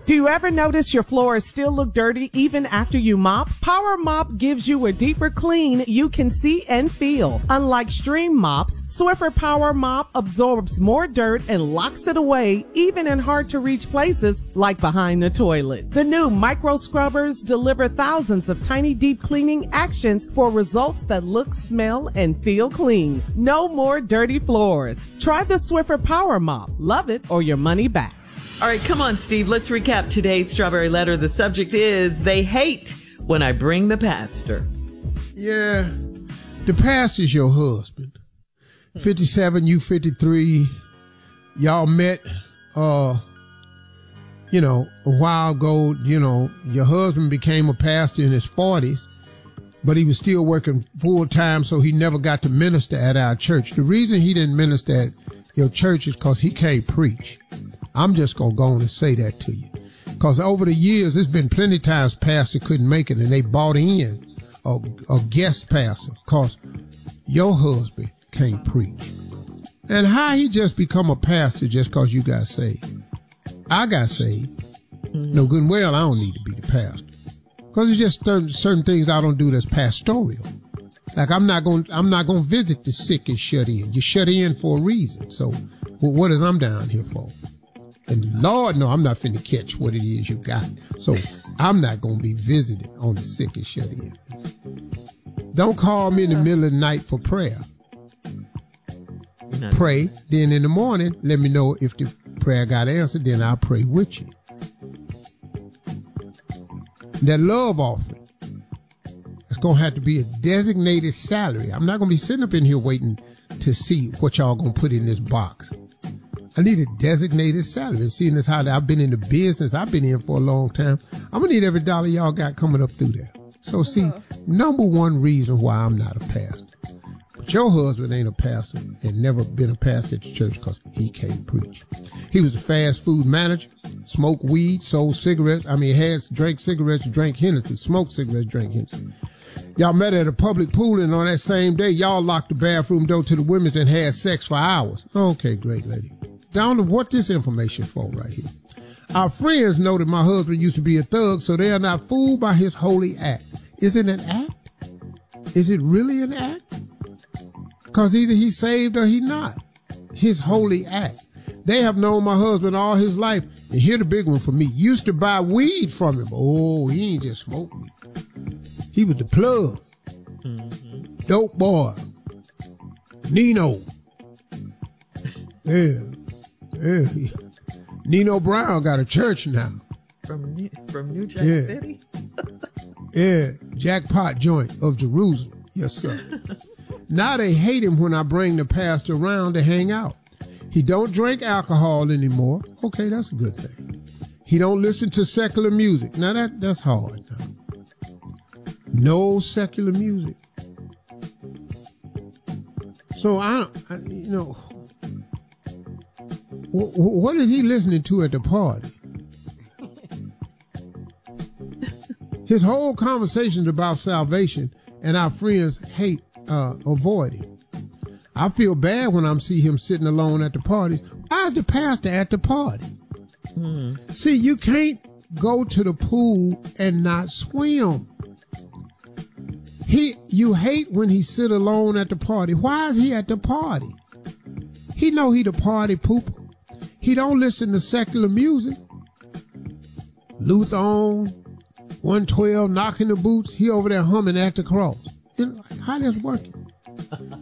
Do you ever notice your floors still look dirty even after you mop? Power Mop gives you a deeper clean you can see and feel. Unlike Stream mops, Swiffer Power Mop absorbs more dirt and locks it away even in hard-to-reach places like behind the toilet. The new micro scrubbers deliver thousands of tiny deep cleaning actions for results that look, smell, and feel clean. No more dirty floors. Try the Swiffer Power Mop. Love it or your money back. All right, come on, Steve. Let's recap today's Strawberry Letter. The subject is, they hate when I bring the pastor. Yeah, the pastor's your husband. 57, you 53. Y'all met, a while ago. Your husband became a pastor in his 40s, but he was still working full time, so he never got to minister at our church. The reason he didn't minister at your church is because he can't preach. I'm just going to go on and say that to you. Because over the years, there's been plenty of times pastor couldn't make it and they bought in a guest pastor because your husband can't preach. And how he just become a pastor just because you got saved? I got saved. No good and well, I don't need to be the pastor. Because it's just certain things I don't do that's pastoral. Like I'm not going to visit the sick and shut in. You're shut in for a reason. So what is I'm down here for? And Lord, no, I'm not finna catch what it is you got. So I'm not going to be visited on the sick and shut in. Don't call me in the middle of the night for prayer. Pray. Then in the morning, let me know if the prayer got answered. Then I'll pray with you. That love offering, it's going to have to be a designated salary. I'm not going to be sitting up in here waiting to see what y'all going to put in this box. I need a designated salary. Seeing as how I've been in the business I've been in for a long time, I'm going to need every dollar y'all got coming up through there. So see, number one reason why I'm not a pastor. But your husband ain't a pastor and never been a pastor at the church because he can't preach. He was a fast food manager, smoked weed, sold cigarettes. Drank cigarettes, drank Hennessy, smoked cigarettes, drank Hennessy. Y'all met at a public pool, and on that same day, y'all locked the bathroom door to the women's and had sex for hours. Okay, great lady. Down to what this information for right here. Our friends know that my husband used to be a thug, so they are not fooled by his holy act. Is it an act? Is it really an act? Because either he's saved or he's not. His holy act. They have known my husband all his life. And here the big one for me. Used to buy weed from him. Oh, he ain't just smoke weed. He was the plug. Dope boy. Nino. Yeah. Nino Brown got a church now. From New Jack City? Yeah. Jackpot joint of Jerusalem. Yes, sir. Now they hate him when I bring the pastor around to hang out. He don't drink alcohol anymore. Okay, that's a good thing. He don't listen to secular music. Now that's hard now. No secular music. So what is he listening to at the party? His whole conversation is about salvation, and our friends avoid him. I feel bad when I see him sitting alone at the parties. Why is the pastor at the party? See, you can't go to the pool and not swim. You hate when he sit alone at the party. Why is he at the party? He know he the party pooper. He don't listen to secular music. Luther on 112, knocking the boots. He over there humming at the cross. How that's working?